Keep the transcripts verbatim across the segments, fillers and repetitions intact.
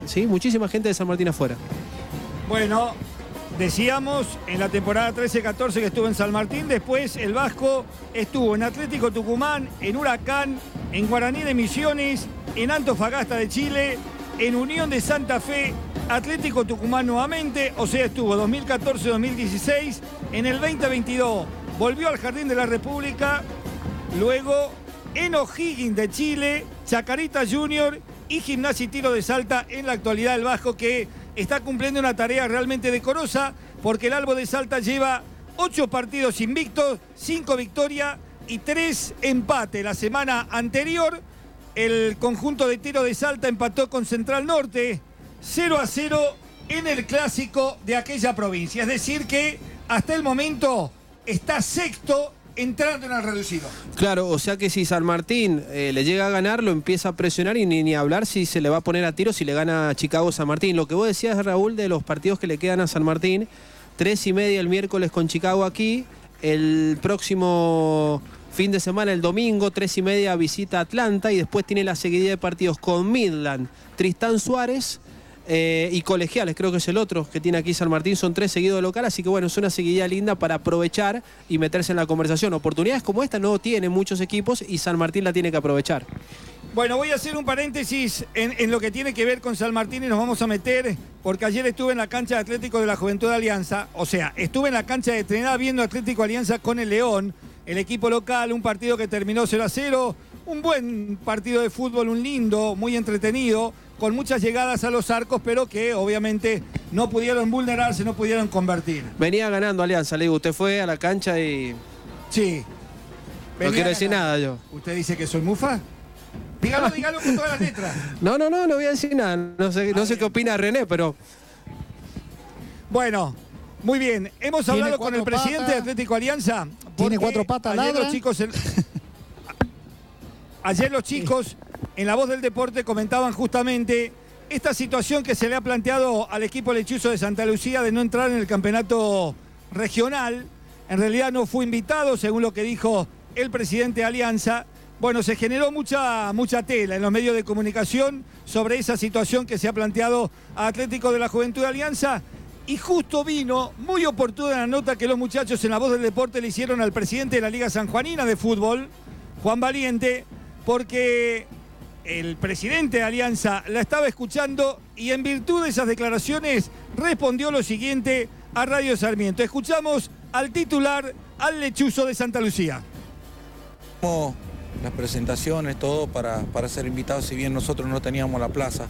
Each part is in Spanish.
Sí, muchísima gente de San Martín afuera. Bueno, decíamos en la temporada trece catorce que estuvo en San Martín, después el Vasco estuvo en Atlético Tucumán, en Huracán, en Guaraní de Misiones, en Antofagasta de Chile, en Unión de Santa Fe, Atlético Tucumán nuevamente, o sea, estuvo dos mil catorce dos mil dieciséis, en el veinte veintidós volvió al Jardín de la República, luego en O'Higgins de Chile, Chacarita Junior y Gimnasia y Tiro de Salta. En la actualidad el Vasco, que está cumpliendo una tarea realmente decorosa, porque el Albo de Salta lleva ocho partidos invictos, cinco victorias y tres empates. La semana anterior el conjunto de Tiro de Salta empató con Central Norte cero a cero en el clásico de aquella provincia. Es decir que hasta el momento está sexto, entrando en el reducido. Claro, o sea que si San Martín eh, le llega a ganar, lo empieza a presionar y ni, ni hablar si se le va a poner a tiro si le gana a Chicago San Martín. Lo que vos decías, Raúl, de los partidos que le quedan a San Martín, tres y media el miércoles con Chicago aquí, el próximo fin de semana, el domingo, tres y media visita Atlanta y después tiene la seguidilla de partidos con Midland, Tristán Suárez Eh, y Colegiales, creo que es el otro que tiene aquí San Martín, son tres seguidos de local, así que bueno, es una seguidilla linda para aprovechar y meterse en la conversación. Oportunidades como esta no tienen muchos equipos y San Martín la tiene que aprovechar. Bueno, voy a hacer un paréntesis en, en lo que tiene que ver con San Martín y nos vamos a meter, porque ayer estuve en la cancha de Atlético de la Juventud de Alianza, o sea, estuve en la cancha de Trinidad viendo Atlético Alianza con el León, el equipo local, un partido que terminó cero a cero, un buen partido de fútbol, un lindo, muy entretenido, con muchas llegadas a los arcos, pero que obviamente no pudieron vulnerarse, no pudieron convertir. Venía ganando Alianza, le digo, usted fue a la cancha y... Sí. No quiero decir nada yo. ¿Usted dice que soy mufa? Dígalo, dígalo con todas las letras. No, no, no, no voy a decir nada. No sé, no sé qué opina René, pero... Bueno, muy bien. Hemos hablado con el presidente patas, de Atlético Alianza. Tiene cuatro patas, ayer ladra. los chicos... El... Ayer los chicos, en La Voz del Deporte, comentaban justamente esta situación que se le ha planteado al equipo lechuzo de Santa Lucía de no entrar en el campeonato regional. En realidad no fue invitado, según lo que dijo el presidente de Alianza. Bueno, se generó mucha, mucha tela en los medios de comunicación sobre esa situación que se ha planteado a Atlético de la Juventud de Alianza. Y justo vino, muy oportuna la nota que los muchachos en La Voz del Deporte le hicieron al presidente de la Liga Sanjuanina de Fútbol, Juan Valiente, porque el presidente de Alianza la estaba escuchando y en virtud de esas declaraciones respondió lo siguiente a Radio Sarmiento. Escuchamos al titular, al lechuzo de Santa Lucía. Las presentaciones, todo para, para ser invitados, si bien nosotros no teníamos la plaza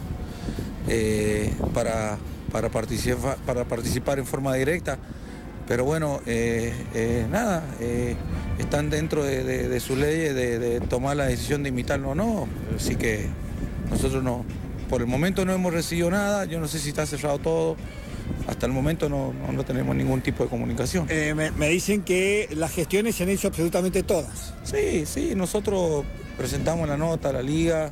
eh, para, para, participar, para participar en forma directa, pero bueno, eh, eh, nada, eh, están dentro de, de, de sus leyes de, de tomar la decisión de invitarnos o no, así que nosotros no, por el momento no hemos recibido nada, yo no sé si está cerrado todo, hasta el momento no, no, no tenemos ningún tipo de comunicación. Eh, me, me dicen que las gestiones se han hecho absolutamente todas. Sí, sí, nosotros presentamos la nota a la liga,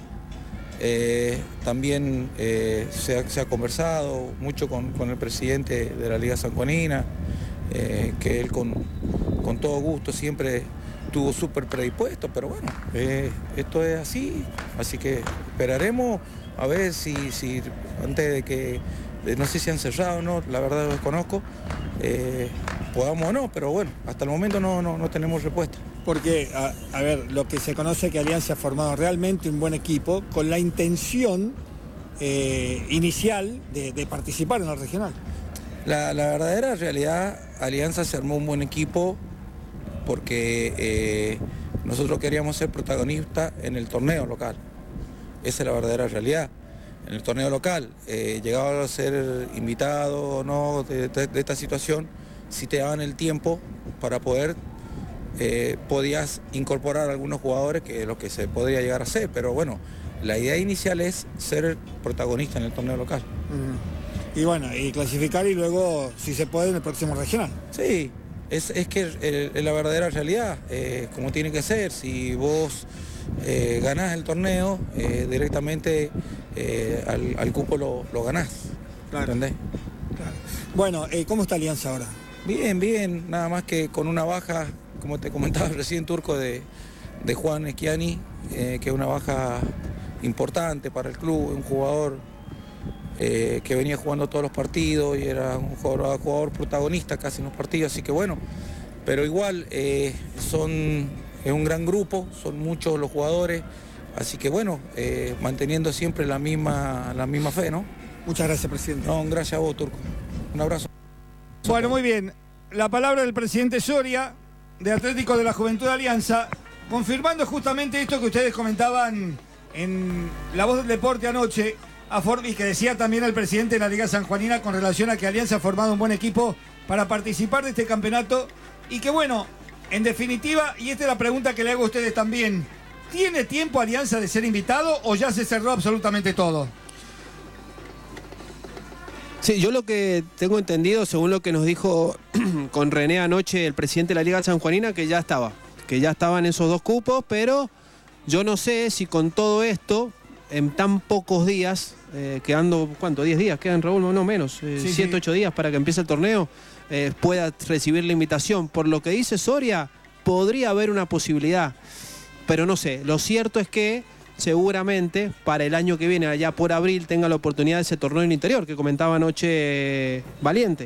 eh, también eh, se, ha, se ha conversado mucho con, con el presidente de la Liga Sanjuanina, Eh, que él con, con todo gusto siempre estuvo súper predispuesto, pero bueno, eh, esto es así, así que esperaremos a ver si, si antes de que, de, no sé si han cerrado o no, la verdad lo desconozco, eh, podamos o no, pero bueno, hasta el momento no, no, no tenemos respuesta. Porque, a, a ver, lo que se conoce es que Alianza ha formado realmente un buen equipo con la intención eh, inicial de, de participar en la regional. La, la verdadera realidad, Alianza se armó un buen equipo porque eh, nosotros queríamos ser protagonistas en el torneo local. Esa es la verdadera realidad. En el torneo local, eh, llegaba a ser invitado o no de, de, de esta situación, si te daban el tiempo para poder, eh, podías incorporar a algunos jugadores que lo que se podría llegar a hacer, pero bueno, la idea inicial es ser protagonista en el torneo local. Mm. Y bueno, y clasificar y luego, si se puede, en el próximo regional. Sí, es, es que es, es la verdadera realidad, eh, como tiene que ser. Si vos eh, ganás el torneo, eh, directamente eh, al, al cupo lo, lo ganás. Claro. ¿Entendés? Claro. Bueno, eh, ¿cómo está Alianza ahora? Bien, bien, nada más que con una baja, como te comentaba recién, Turco, de, de Juan Esquiani, eh, que es una baja importante para el club, un jugador eh, que venía jugando todos los partidos y era un jugador, jugador protagonista casi en los partidos, así que bueno, pero igual eh, son, es un gran grupo, son muchos los jugadores, así que bueno, eh, manteniendo siempre la misma, la misma fe, ¿no? Muchas gracias, presidente. No, gracias a vos, Turco. Un abrazo. Bueno, muy bien. La palabra del presidente Soria, de Atlético de la Juventud de Alianza, confirmando justamente esto que ustedes comentaban en La Voz del Deporte anoche, a For y que decía también el presidente de la Liga Sanjuanina con relación a que Alianza ha formado un buen equipo para participar de este campeonato y que bueno, en definitiva, y esta es la pregunta que le hago a ustedes también, ¿tiene tiempo Alianza de ser invitado o ya se cerró absolutamente todo? Sí, yo lo que tengo entendido, según lo que nos dijo con René anoche el presidente de la Liga Sanjuanina, que ya estaba, que ya estaban esos dos cupos, pero yo no sé si con todo esto, en tan pocos días, eh, quedando, ¿cuánto? ¿diez días? ¿Quedan, Raúl? No menos, eh, sí, siete, sí. ocho días para que empiece el torneo, eh, pueda recibir la invitación. Por lo que dice Soria, podría haber una posibilidad, pero no sé. Lo cierto es que seguramente para el año que viene, allá por abril, tenga la oportunidad de ese torneo en el interior, que comentaba anoche eh, Valiente.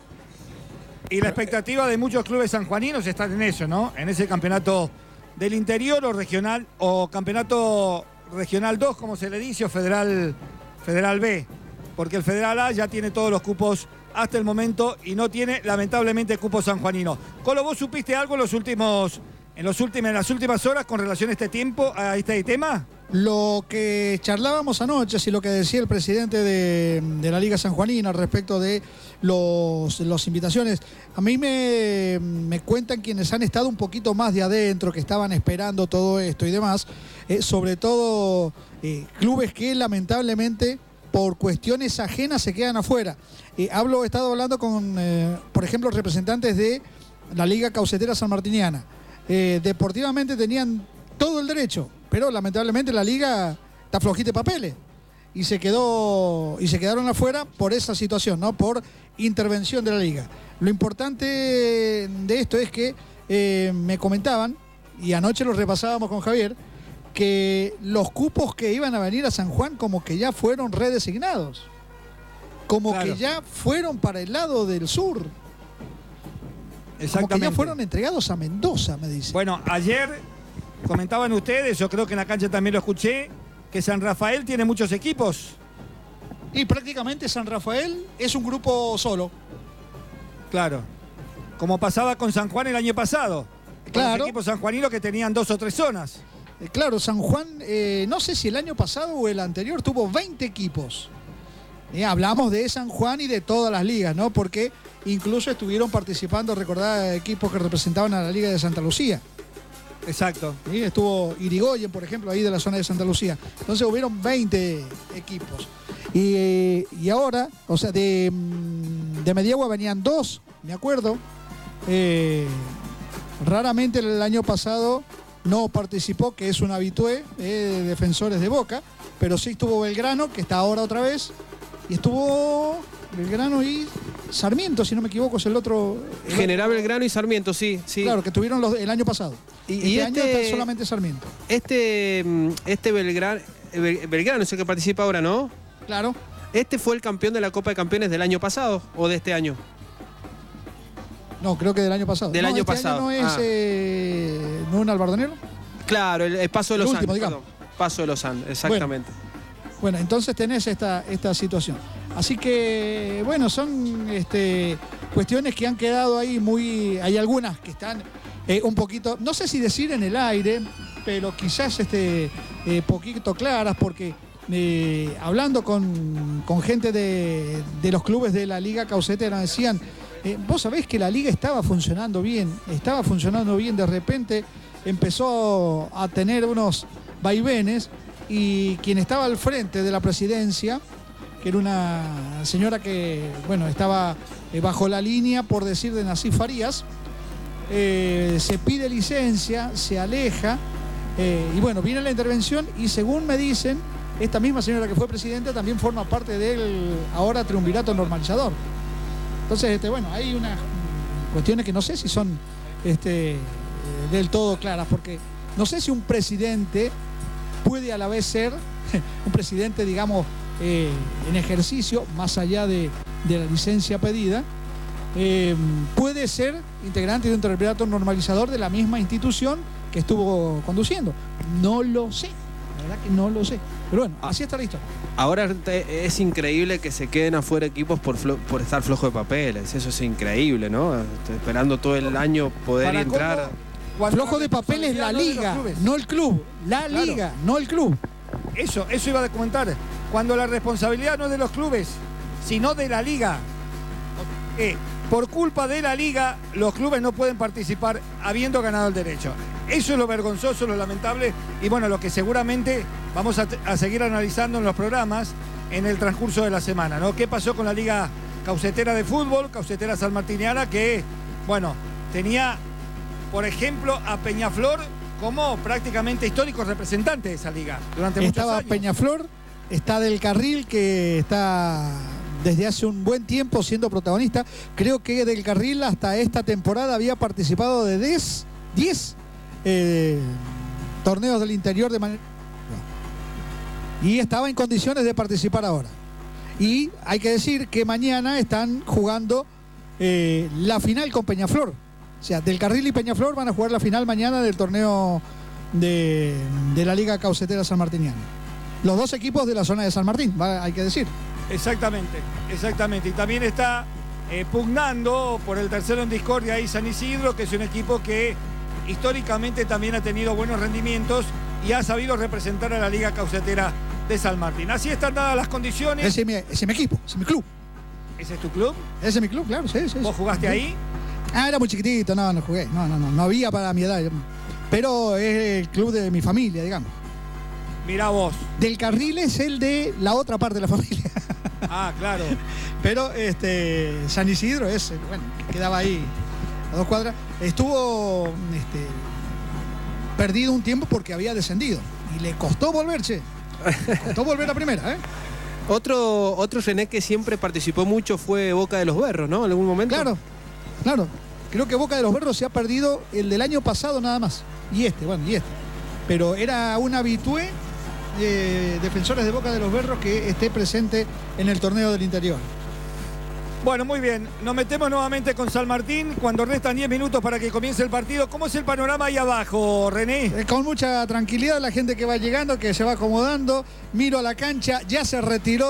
Y la expectativa de muchos clubes sanjuaninos está en eso, ¿no? En ese campeonato del interior o regional, o campeonato regional dos, como se le dice, o federal, federal B. Porque el federal A ya tiene todos los cupos hasta el momento y no tiene, lamentablemente, cupo sanjuanino. Colo, ¿vos supiste algo en los últimos, en los últimos, en las últimas horas con relación a este tiempo, a este tema? Lo que charlábamos anoche y lo que decía el presidente de, de la Liga Sanjuanina respecto de los, los invitaciones, a mí me, me cuentan quienes han estado un poquito más de adentro, que estaban esperando todo esto y demás, eh, sobre todo eh, clubes que lamentablemente por cuestiones ajenas se quedan afuera. Eh, hablo, he estado hablando con, eh, por ejemplo, representantes de la Liga Caucetera Sanmartiniana. Eh, deportivamente tenían todo el derecho, pero lamentablemente la liga está flojita de papeles y se quedó y se quedaron afuera por esa situación, ¿no? Por intervención de la liga. Lo importante de esto es que eh, me comentaban, y anoche lo repasábamos con Javier, que los cupos que iban a venir a San Juan como que ya fueron redesignados, como Claro. que ya fueron para el lado del sur, como que Exactamente. ya fueron entregados a Mendoza, me dice. Bueno, ayer comentaban ustedes, yo creo que en la cancha también lo escuché, que San Rafael tiene muchos equipos. Y prácticamente San Rafael es un grupo solo. Claro. Como pasaba con San Juan el año pasado. Con Claro. los equipos sanjuaninos que tenían dos o tres zonas. Eh, Claro, San Juan, eh, no sé si el año pasado o el anterior, tuvo veinte equipos. Eh, hablamos de San Juan y de todas las ligas, ¿no? Porque incluso estuvieron participando, recordad, equipos que representaban a la Liga de Santa Lucía. Exacto. ¿Sí? Estuvo Irigoyen, por ejemplo, ahí de la zona de Santa Lucía. Entonces hubieron veinte equipos. Y, eh, y ahora, o sea, de, mm, de Mediagua venían dos, me acuerdo. Eh, raramente el año pasado no participó, que es un habitué, eh, de Defensores de Boca, pero sí estuvo Belgrano, que está ahora otra vez, y estuvo Belgrano y Sarmiento, si no me equivoco, es el otro. El General otro, Belgrano y Sarmiento, sí, sí. Claro, que tuvieron los, el año pasado. Y- este, y año este- está solamente Sarmiento. Este, mm, este Belgrano, Belgrano es el que participa ahora, ¿no? Claro. ¿Este fue el campeón de la Copa de Campeones del año pasado o de este año? No, creo que del año pasado. Del No, año este pasado. no es Ah. eh, ¿no un albardonero? Claro, el, el Paso de El los último, Andes. digamos. perdón. Paso de los Andes, exactamente. Bueno, entonces tenés esta, esta situación. Así que, bueno, son este, cuestiones que han quedado ahí muy... Hay algunas que están eh, un poquito, no sé si decir en el aire, pero quizás este, eh, poquito claras, porque eh, hablando con, con gente de, de los clubes de la Liga Caucetera decían, eh, vos sabés que la liga estaba funcionando bien, estaba funcionando bien, de repente empezó a tener unos vaivenes, y quien estaba al frente de la presidencia, que era una señora que, bueno, estaba eh, bajo la línea, por decir, de Nasif Farías, eh, se pide licencia, se aleja, eh, y bueno, viene la intervención, y según me dicen, esta misma señora que fue presidenta también forma parte del ahora triunvirato normalizador. Entonces, este, bueno, hay unas cuestiones que no sé si son este, del todo claras, porque no sé si un presidente puede a la vez ser un presidente, digamos, eh, en ejercicio, más allá de, de la licencia pedida, eh, puede ser integrante de un triunvirato normalizador de la misma institución que estuvo conduciendo. No lo sé, la verdad que no lo sé. Pero bueno, así está la historia. Ahora es increíble que se queden afuera equipos por, por estar flojo de papeles. Eso es increíble, ¿no? Estoy esperando todo el año poder Para entrar. cómo, Flojo de papeles la liga, no el club. La Claro. liga, no el club. Eso, eso iba a comentar. Cuando la responsabilidad no es de los clubes, sino de la liga. Eh, por culpa de la liga, los clubes no pueden participar habiendo ganado el derecho. Eso es lo vergonzoso, lo lamentable y bueno, lo que seguramente vamos a, a seguir analizando en los programas en el transcurso de la semana, ¿no? ¿Qué pasó con la Liga Caucetera de Fútbol, Caucetera Sanmartiniana, que, bueno, tenía, por ejemplo, a Peñaflor como prácticamente histórico representante de esa liga durante muchos Estaba años? Peñaflor, está Del Carril, que está desde hace un buen tiempo siendo protagonista. Creo que Del Carril hasta esta temporada había participado de diez eh, torneos del interior de manera... Y estaba en condiciones de participar ahora. Y hay que decir que mañana están jugando eh, la final con Peñaflor. O sea, Del Carril y Peñaflor van a jugar la final mañana del torneo de, de la Liga Caucetera Sanmartiniana. Los dos equipos de la zona de San Martín, va, hay que decir. Exactamente, exactamente. Y también está eh, pugnando por el tercero en discordia ahí San Isidro, que es un equipo que históricamente también ha tenido buenos rendimientos y ha sabido representar a la Liga Caucetera de San Martín. Así están dadas las condiciones. Ese es mi, ese es mi equipo, ese es mi club. ¿Ese es tu club? Ese es mi club, claro, sí, sí. ¿Vos jugaste sí. ahí? Ah, era muy chiquitito, no, no jugué. No, no, no, no había para mi edad. Pero es el club de mi familia, digamos. Mirá vos. Del Carril es el de la otra parte de la familia. Ah, claro. Pero este San Isidro es, bueno, quedaba ahí a dos cuadras. Estuvo este, perdido un tiempo porque había descendido. Y le costó volver, che. Le costó volver a primera, ¿eh? Otro, otro René que siempre participó mucho fue Boca de los Berros, ¿no? En algún momento. Claro, claro. Creo que Boca de los Berros se ha perdido el del año pasado nada más. Y este, bueno, y este. Pero era un habitué de defensores de Boca de los Berros que esté presente en el torneo del interior. Bueno, muy bien. Nos metemos nuevamente con San Martín cuando restan diez minutos para que comience el partido. ¿Cómo es el panorama ahí abajo, René? Eh, con mucha tranquilidad la gente que va llegando, que se va acomodando. Miro a la cancha, ya se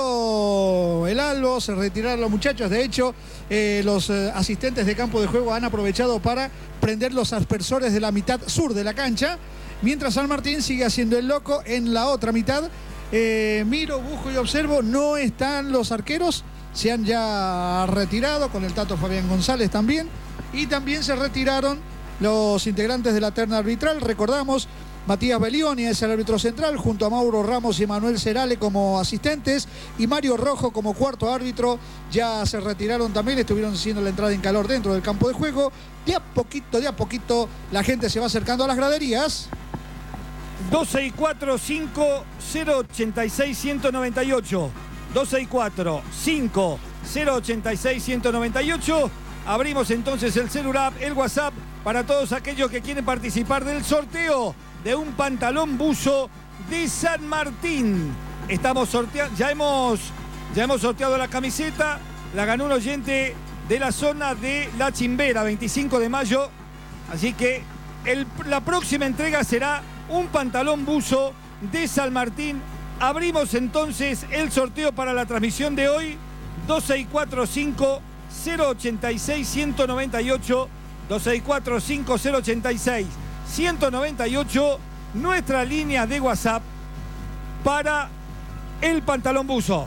retiró el Albo, se retiraron los muchachos. De hecho, eh, los eh, asistentes de campo de juego han aprovechado para prender los aspersores de la mitad sur de la cancha. Mientras San Martín sigue haciendo el loco en la otra mitad. Eh, miro, busco y observo, no están los arqueros. Se han ya retirado, con el Tato Fabián González también. Y también se retiraron los integrantes de la terna arbitral. Recordamos, Matías Belioni es el árbitro central, junto a Mauro Ramos y Manuel Cerale como asistentes. Y Mario Rojo como cuarto árbitro. Ya se retiraron también, estuvieron haciendo la entrada en calor dentro del campo de juego. De a poquito, de a poquito, la gente se va acercando a las graderías. doce y cuatro, cinco, cero ochenta y seis, ciento noventa y ocho. doce y cuatro, cinco, cero ochenta y seis, ciento noventa y ocho. Abrimos entonces el celular, el WhatsApp, para todos aquellos que quieren participar del sorteo de un pantalón buzo de San Martín. Estamos sorteando, ya hemos, ya hemos sorteado la camiseta, la ganó un oyente de la zona de La Chimbera, veinticinco de mayo. Así que el, la próxima entrega será un pantalón buzo de San Martín. Abrimos entonces el sorteo para la transmisión de hoy. doce y cuatro, cinco, cero ochenta y seis, ciento noventa y ocho. doce y cuatro, cinco, cero ochenta y seis, ciento noventa y ocho. Nuestra línea de WhatsApp para el pantalón buzo.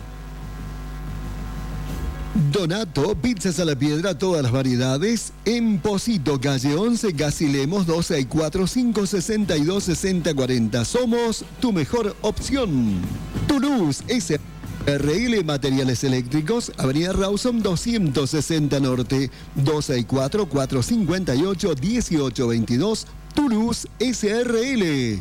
Donato, pizzas a la piedra, todas las variedades. En Posito, calle once, Gasilemos, doce y cuatro, cinco sesenta y dos, sesenta cuarenta. Somos tu mejor opción. Toulouse, S R L Materiales Eléctricos, Avenida Rawson doscientos sesenta Norte, doce y cuatro, cuatrocientos cincuenta y ocho, dieciocho veintidós. Toulouse, S R L.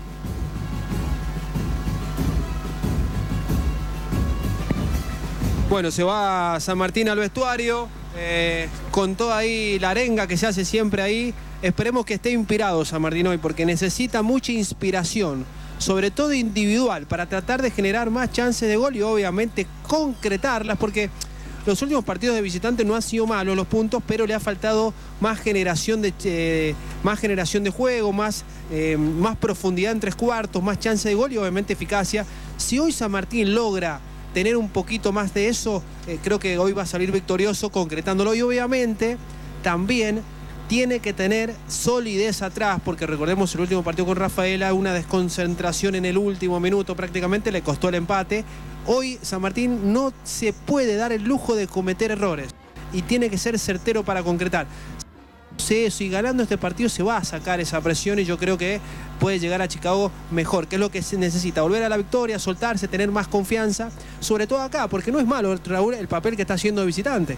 Bueno, se va San Martín al vestuario, eh, con toda ahí la arenga que se hace siempre ahí. Esperemos que esté inspirado San Martín hoy, porque necesita mucha inspiración. sobre todo individual, para tratar de generar más chances de gol y obviamente concretarlas, porque los últimos partidos de visitante no han sido malos los puntos, pero le ha faltado más generación de, eh, más generación de juego, más, eh, más profundidad en tres cuartos, más chance de gol y obviamente eficacia. Si hoy San Martín logra tener un poquito más de eso, eh, creo que hoy va a salir victorioso concretándolo, y obviamente también tiene que tener solidez atrás, porque recordemos el último partido con Rafaela, una desconcentración en el último minuto prácticamente le costó el empate. Hoy San Martín no se puede dar el lujo de cometer errores y tiene que ser certero para concretar. Si eso y ganando este partido se va a sacar esa presión, y yo creo que puede llegar a Chicago mejor, que es lo que se necesita, volver a la victoria, soltarse, tener más confianza, sobre todo acá, porque no es malo, Raúl, el papel que está haciendo de visitante.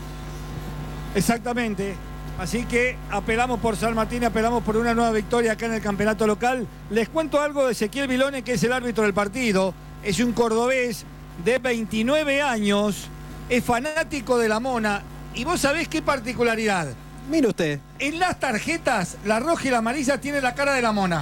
Exactamente. Así que apelamos por San Martín, apelamos por una nueva victoria acá en el campeonato local. Les cuento algo de Ezequiel Vilone, que es el árbitro del partido. Es un cordobés de veintinueve años, es fanático de la Mona. ¿Y vos sabés qué particularidad? Mire usted. En las tarjetas, la roja y la amarilla tiene la cara de la Mona.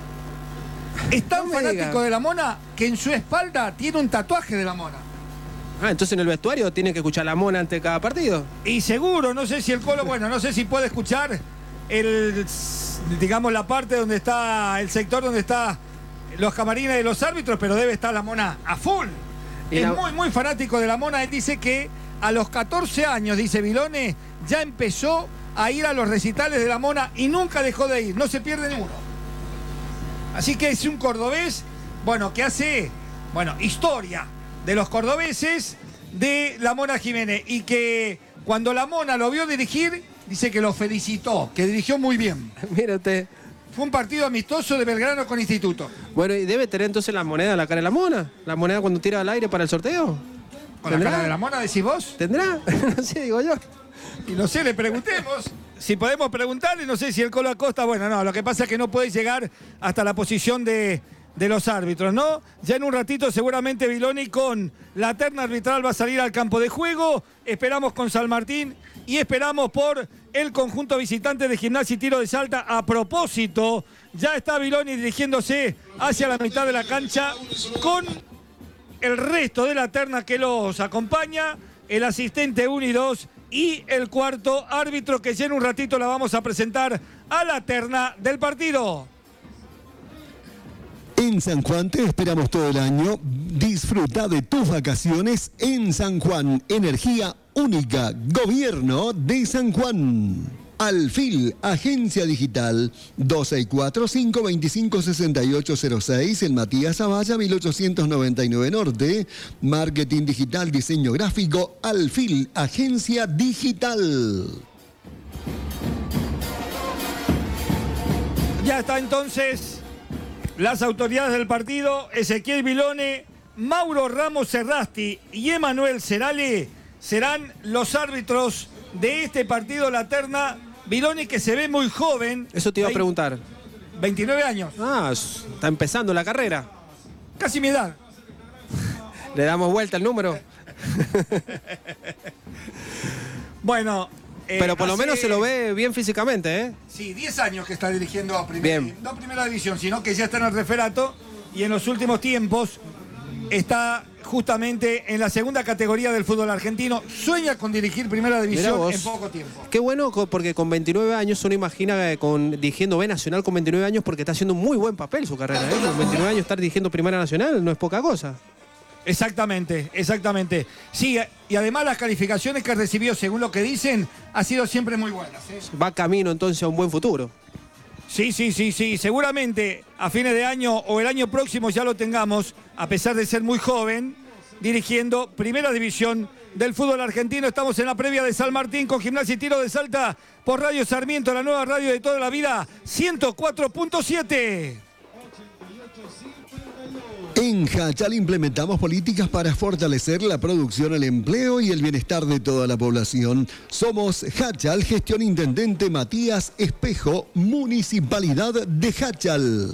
Es tan No fanático diga. de la Mona que en su espalda tiene un tatuaje de la Mona. Ah, entonces en el vestuario tiene que escuchar la Mona ante cada partido. Y seguro, no sé si el Colo, bueno, no sé si puede escuchar el, digamos, la parte donde está, el sector donde está los camarines de los árbitros, pero debe estar la Mona a full. Y Es la- muy, muy fanático de la Mona. Él dice que a los catorce años, dice Vilone, ya empezó a ir a los recitales de la Mona y nunca dejó de ir, no se pierde ninguno. Así que es un cordobés, bueno, que hace, bueno, historia de los cordobeses de la Mona Jiménez, y que cuando la Mona lo vio dirigir, dice que lo felicitó, que dirigió muy bien. Mire usted. Fue un partido amistoso de Belgrano con Instituto. Bueno, y debe tener entonces la moneda en la cara de la Mona. La moneda cuando tira al aire para el sorteo. ¿Con la cara de la Mona decís vos? ¿Tendrá? No sé, digo yo. Y no sé, le preguntemos. Si podemos preguntarle, no sé si el Colo Acosta, bueno, no, lo que pasa es que no puede llegar hasta la posición de, de los árbitros, ¿no? Ya en un ratito seguramente Viloni con la terna arbitral va a salir al campo de juego. Esperamos con San Martín y esperamos por el conjunto visitante de Gimnasia y Tiro de Salta. A propósito, ya está Viloni dirigiéndose hacia la mitad de la cancha con el resto de la terna que los acompaña, el asistente uno y dos y el cuarto árbitro, que ya en un ratito la vamos a presentar a la terna del partido. En San Juan te esperamos todo el año. Disfruta de tus vacaciones en San Juan. Energía única. Gobierno de San Juan. Alfil, agencia digital, dos seis cuatro, cinco dos cinco, seis ocho cero seis, en Matías Zavalla, mil ochocientos noventa y nueve Norte. Marketing digital, diseño gráfico, Alfil, agencia digital. Ya está entonces las autoridades del partido, Ezequiel Vilone, Mauro Ramos Serrasti y Emanuel Cerale serán los árbitros de este partido, la terna. Vilone, que se ve muy joven. Eso te iba a preguntar. veintinueve años, Ah, está empezando la carrera. casi mi edad. Le damos vuelta al número. Bueno. eh, Pero por lo hace- menos se lo ve bien físicamente, ¿eh? Sí, diez años que está dirigiendo a primera, Bien. no primera división, sino que ya está en el referato y en los últimos tiempos está justamente en la segunda categoría del fútbol argentino. Sueña con dirigir primera Mirá división vos. en poco tiempo. Qué bueno, co- porque con veintinueve años uno imagina que con, dirigiendo B Nacional con veintinueve años, porque está haciendo un muy buen papel su carrera, ¿eh? Con veintinueve años estar dirigiendo Primera Nacional no es poca cosa. Exactamente, exactamente. Sí, y además las calificaciones que recibió, según lo que dicen, ha sido siempre muy buenas, ¿eh? Va camino entonces a un buen futuro. Sí, sí, sí, sí. Seguramente a fines de año o el año próximo ya lo tengamos, a pesar de ser muy joven, dirigiendo Primera División del fútbol argentino. Estamos en la previa de San Martín con Gimnasia y Tiro de Salta por Radio Sarmiento, la nueva radio de toda la vida, ciento cuatro punto siete. En Hachal implementamos políticas para fortalecer la producción, el empleo y el bienestar de toda la población. Somos Hachal, gestión intendente Matías Espejo, Municipalidad de Hachal.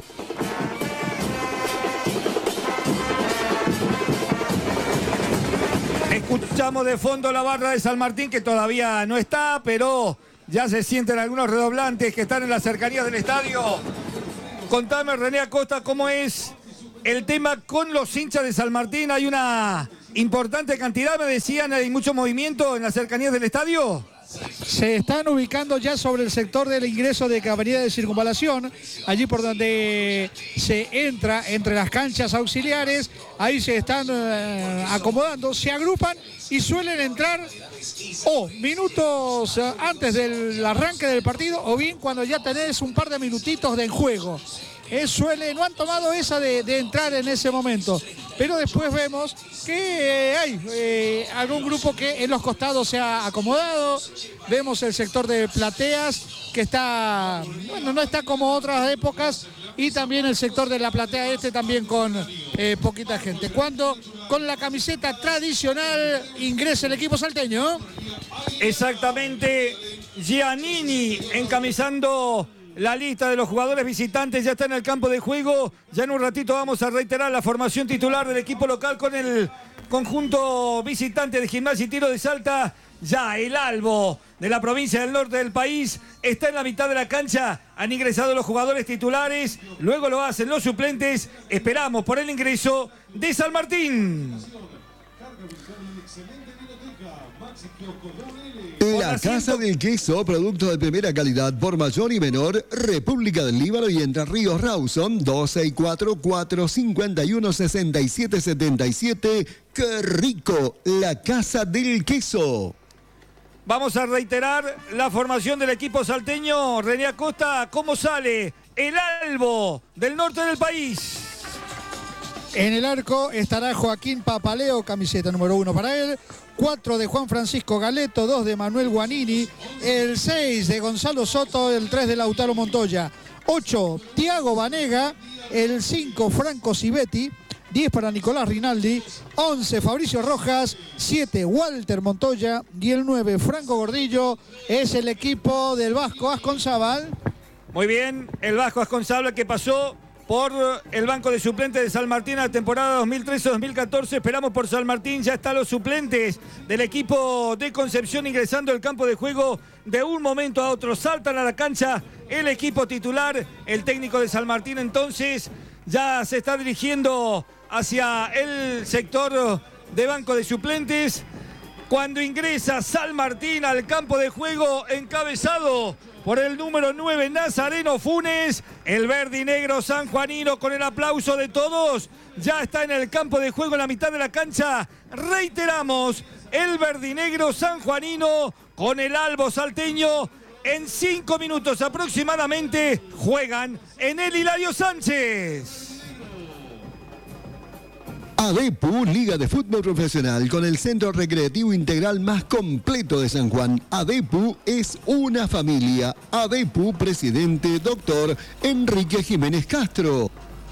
Escuchamos de fondo la barra de San Martín, que todavía no está, pero ya se sienten algunos redoblantes que están en las cercanías del estadio. Contame, René Acosta, cómo es el tema con los hinchas de San Martín. Hay una importante cantidad, me decían, hay mucho movimiento en las cercanías del estadio. Se están ubicando ya sobre el sector del ingreso de Avenida de Circunvalación, allí por donde se entra entre las canchas auxiliares. Ahí se están eh, acomodando, se agrupan y suelen entrar o minutos eh, antes del arranque del partido o bien cuando ya tenés un par de minutitos de juego. Eh, suele, no han tomado esa de, de entrar en ese momento, pero después vemos que eh, hay eh, algún grupo que en los costados se ha acomodado. Vemos el sector de plateas que está, bueno, no está como otras épocas, y también el sector de la platea este también con eh, poquita gente. Cuando con la camiseta tradicional ingresa el equipo salteño. Exactamente, Giannini encamisando la lista de los jugadores visitantes, ya está en el campo de juego. Ya en un ratito vamos a reiterar la formación titular del equipo local con el conjunto visitante de Gimnasia y Tiro de Salta. Ya el Albo de la provincia del norte del país está en la mitad de la cancha. Han ingresado los jugadores titulares, luego lo hacen los suplentes. Esperamos por el ingreso de San Martín. La Casa del Queso, producto de primera calidad por mayor y menor, República del Líbano y Entre Ríos Rawson, dos seis cuatro, cuatro cinco uno, seis siete siete siete. ¡Qué rico! La Casa del Queso. Vamos a reiterar la formación del equipo salteño. René Acosta, ¿cómo sale el Albo del norte del país? En el arco estará Joaquín Papaleo, camiseta número uno para él. cuatro de Juan Francisco Galeto, dos de Manuel Guanini, el seis de Gonzalo Soto, el tres de Lautaro Montoya, ocho Tiago Banega, el cinco Franco Civetti, diez para Nicolás Rinaldi, once Fabricio Rojas, siete Walter Montoya y el nueve Franco Gordillo. Es el equipo del Vasco Asconzábal. Muy bien, el Vasco Asconzábal que pasó por el banco de suplentes de San Martín a la temporada dos mil trece dos mil catorce. Esperamos por San Martín, ya están los suplentes del equipo de Concepción ingresando al campo de juego. De un momento a otro saltan a la cancha el equipo titular. El técnico de San Martín entonces ya se está dirigiendo hacia el sector de banco de suplentes. Cuando ingresa San Martín al campo de juego, encabezado por el número nueve, Nazareno Funes, el verde y negro sanjuanino, con el aplauso de todos, ya está en el campo de juego en la mitad de la cancha. Reiteramos, el verde y negro sanjuanino con el Albo salteño. En cinco minutos aproximadamente juegan en el Hilario Sánchez. ADEPU, Liga de Fútbol Profesional, con el centro recreativo integral más completo de San Juan. ADEPU es una familia. ADEPU, presidente, doctor Enrique Jiménez Castro.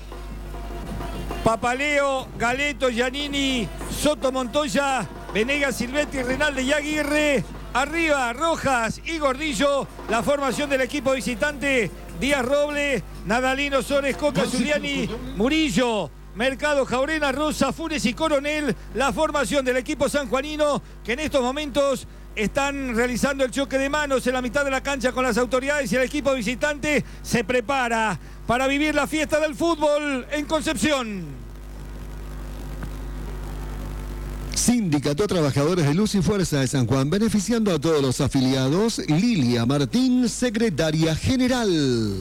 Papaleo, Galeto, Giannini, Soto Montoya, Venegas, Silvetti, Rinaldi y Aguirre. Arriba, Rojas y Gordillo. La formación del equipo visitante: Díaz Roble, Nadalino, Sores, Coca, Giuliani, Murillo, Mercado, Jaurena, Rosa, Funes y Coronel. La formación del equipo sanjuanino, que en estos momentos están realizando el choque de manos en la mitad de la cancha con las autoridades, y el equipo visitante se prepara para vivir la fiesta del fútbol en Concepción. Sindicato Trabajadores de Luz y Fuerza de San Juan, beneficiando a todos los afiliados. Lilia Martín, secretaria general.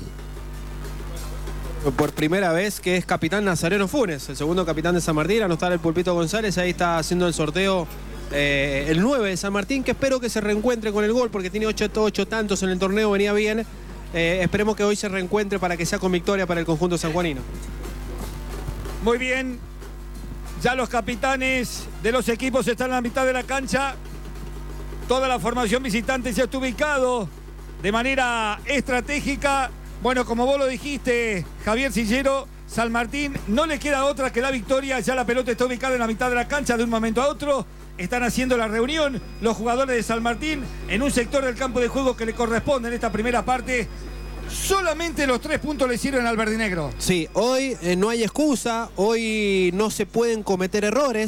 Por primera vez que es capitán Nazareno Funes, el segundo capitán de San Martín, a no estar el Pulpito González. Ahí está haciendo el sorteo eh, el nueve de San Martín, que espero que se reencuentre con el gol, porque tiene ocho, ocho tantos en el torneo, venía bien. Eh, esperemos que hoy se reencuentre para que sea con victoria para el conjunto sanjuanino. Muy bien, ya los capitanes de los equipos están en la mitad de la cancha. Toda la formación visitante ya está ubicado de manera estratégica. Bueno, como vos lo dijiste, Javier Sillero, San Martín no le queda otra que la victoria. Ya la pelota está ubicada en la mitad de la cancha de un momento a otro. Están haciendo la reunión los jugadores de San Martín en un sector del campo de juego que le corresponde en esta primera parte. Solamente los tres puntos le sirven al verdinegro. Sí, hoy eh, no hay excusa, hoy no se pueden cometer errores.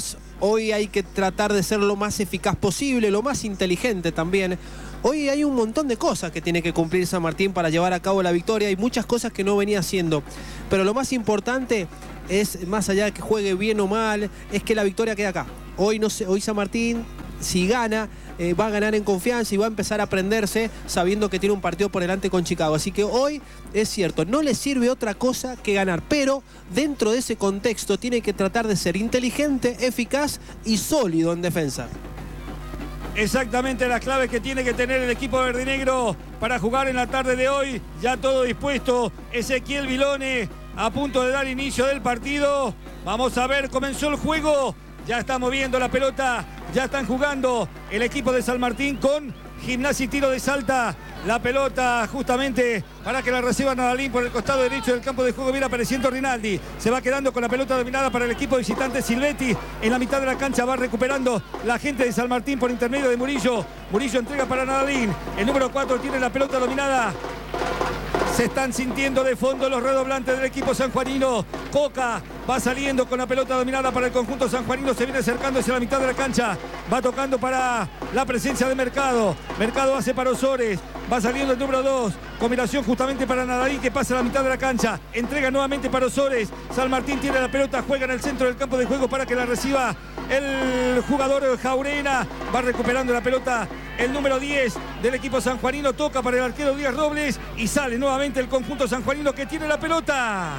Hoy hay que tratar de ser lo más eficaz posible, lo más inteligente también. Hoy hay un montón de cosas que tiene que cumplir San Martín para llevar a cabo la victoria. Hay muchas cosas que no venía haciendo. Pero lo más importante es, más allá de que juegue bien o mal, es que la victoria quede acá. Hoy, no sé, hoy San Martín, si gana, eh, va a ganar en confianza y va a empezar a aprenderse sabiendo que tiene un partido por delante con Chicago. Así que hoy es cierto, no le sirve otra cosa que ganar. Pero dentro de ese contexto tiene que tratar de ser inteligente, eficaz y sólido en defensa. Exactamente las claves que tiene que tener el equipo verdinegro para jugar en la tarde de hoy. Ya todo dispuesto. Ezequiel Vilone a punto de dar inicio del partido. Vamos a ver, comenzó el juego. Ya está moviendo la pelota. Ya están jugando el equipo de San Martín con Gimnasia y Tiro de Salta. La pelota justamente para que la reciba Nadalín por el costado derecho del campo de juego. Viene apareciendo Rinaldi. Se va quedando con la pelota dominada para el equipo visitante. Silvetti en la mitad de la cancha va recuperando la gente de San Martín por intermedio de Murillo. Murillo entrega para Nadalín. El número cuatro tiene la pelota dominada. Se están sintiendo de fondo los redoblantes del equipo sanjuanino. Coca va saliendo con la pelota dominada para el conjunto sanjuanino. Se viene acercando hacia la mitad de la cancha. Va tocando para la presencia de Mercado. Mercado hace para Osores. Va saliendo el número dos. Combinación justamente para Nadalín que pasa a la mitad de la cancha. Entrega nuevamente para Osores. San Martín tiene la pelota. Juega en el centro del campo de juego para que la reciba el jugador Jaurena. Va recuperando la pelota el número diez del equipo sanjuanino. Toca para el arquero Díaz Robles. Y sale nuevamente el conjunto sanjuanino que tiene la pelota.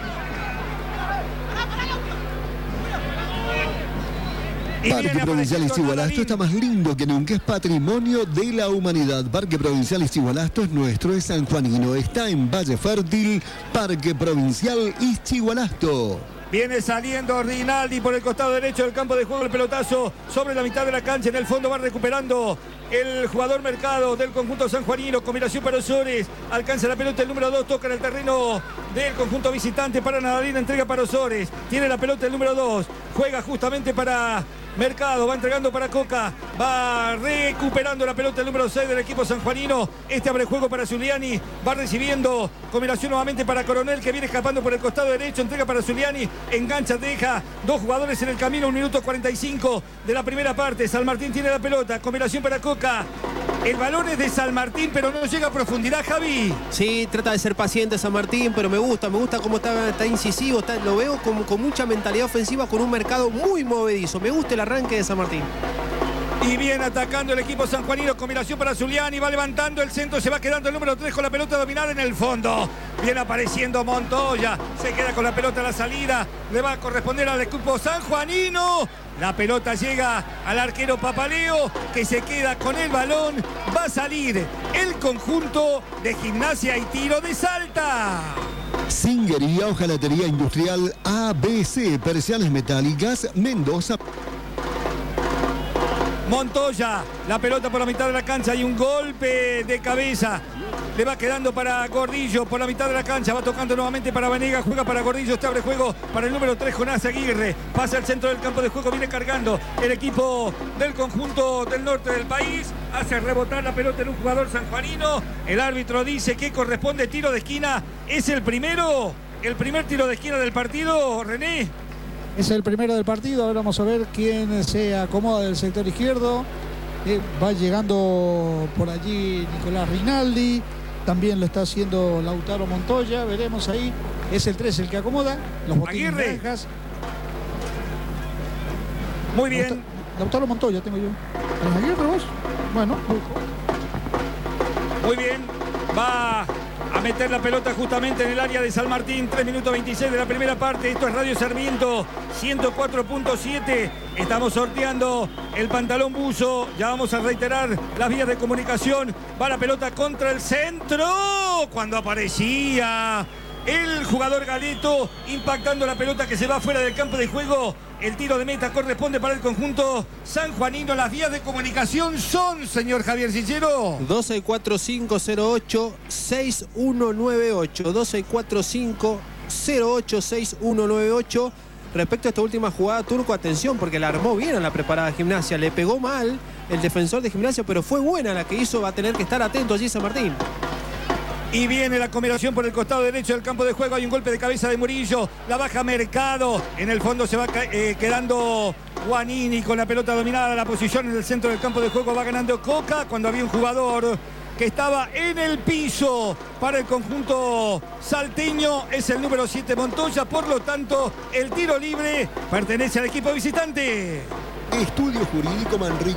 Parque Provincial Ixigualasto está más lindo que nunca, es patrimonio de la humanidad. Parque Provincial Ixigualasto es nuestro, es sanjuanino, está en Valle Fértil. Parque Provincial Ixigualasto. Viene saliendo Rinaldi por el costado derecho del campo de juego. El pelotazo sobre la mitad de la cancha. En el fondo va recuperando el jugador Mercado del conjunto sanjuanino. Combinación para Osores. Alcanza la pelota el número dos. Toca en el terreno del conjunto visitante para Nadalín. Entrega para Osores. Tiene la pelota el número dos. Juega justamente para Mercado, va entregando para Coca, va recuperando la pelota el número seis del equipo sanjuanino. Este abre juego para Zuliani, va recibiendo, combinación nuevamente para Coronel que viene escapando por el costado derecho, entrega para Zuliani, engancha, deja dos jugadores en el camino, un minuto cuarenta y cinco de la primera parte. San Martín tiene la pelota, combinación para Coca. El balón es de San Martín, pero no llega a profundidad, Javi. Sí, trata de ser paciente San Martín, pero me gusta, me gusta cómo está, está incisivo, está, lo veo como, con mucha mentalidad ofensiva, con un Mercado muy movedizo. Me gusta el arranque de San Martín. Y viene atacando el equipo sanjuanino, combinación para Zuliani, va levantando el centro, se va quedando el número tres con la pelota dominada en el fondo. Viene apareciendo Montoya, se queda con la pelota a la salida, le va a corresponder al equipo sanjuanino. La pelota llega al arquero Papaleo, que se queda con el balón. Va a salir el conjunto de Gimnasia y Tiro de Salta. Singuería, hojalatería industrial A B C, persianas metálicas, Mendoza. Montoya, la pelota por la mitad de la cancha y un golpe de cabeza. Le va quedando para Gordillo por la mitad de la cancha. Va tocando nuevamente para Vanegas. Juega para Gordillo. Este abre juego para el número tres, Jonás Aguirre. Pasa al centro del campo de juego. Viene cargando el equipo del conjunto del norte del país. Hace rebotar la pelota en un jugador sanjuanino. El árbitro dice que corresponde tiro de esquina. Es el primero. El primer tiro de esquina del partido, René. Es el primero del partido. Ahora vamos a ver quién se acomoda del sector izquierdo. Eh, va llegando por allí Nicolás Rinaldi. También lo está haciendo Lautaro Montoya. Veremos ahí. Es el tres el que acomoda. Los botines naranjas. Muy bien. Lautaro Montoya tengo yo. ¿Eres Aguirre vos? Bueno. Muy bien. Va a meter la pelota justamente en el área de San Martín. tres minutos veintiséis de la primera parte. Esto es Radio Sarmiento ciento cuatro punto siete. Estamos sorteando el pantalón buzo. Ya vamos a reiterar las vías de comunicación. Va la pelota contra el centro. Cuando aparecía el jugador Galeto impactando la pelota que se va fuera del campo de juego. El tiro de meta corresponde para el conjunto sanjuanino. Las vías de comunicación son, señor Javier Cicero. doce cuarenta y cinco cero ocho seis uno nueve ocho. doce cuarenta y cinco cero ocho seis uno nueve ocho. Respecto a esta última jugada, Turco, atención, porque la armó bien a la preparada Gimnasia. Le pegó mal el defensor de Gimnasia, pero fue buena la que hizo. Va a tener que estar atento allí San Martín. Y viene la combinación por el costado derecho del campo de juego. Hay un golpe de cabeza de Murillo. La baja Mercado. En el fondo se va eh, quedando Guanini con la pelota dominada. La posición en el centro del campo de juego va ganando Coca cuando había un jugador que estaba en el piso para el conjunto salteño. Es el número siete Montoya. Por lo tanto, el tiro libre pertenece al equipo visitante. Estudio Jurídico Manrique.